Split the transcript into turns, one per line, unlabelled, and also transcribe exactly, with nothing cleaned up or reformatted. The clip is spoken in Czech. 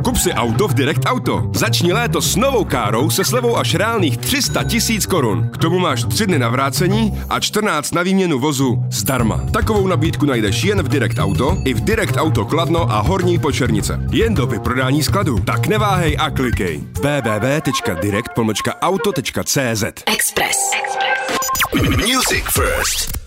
Kup si auto v Direct Auto. Začni léto s novou károu se slevou až reálných tři sta tisíc korun. K tomu máš tři dny na vrácení a čtrnáct na výměnu vozu zdarma. Takovou nabídku najdeš jen v Direct Auto i v Direct Auto Kladno a Horní Počernice. Jen do vyprodání skladu. Tak neváhej a klikej. w w w tečka direct pomlčka auto tečka c z.
Express.
Music First.